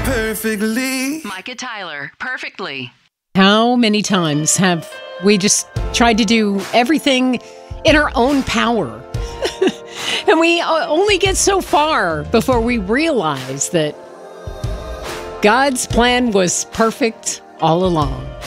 perfectly. Micah Tyler, perfectly. How many times have we just tried to do everything in our own power? And we only get so far before we realize that God's plan was perfect all along.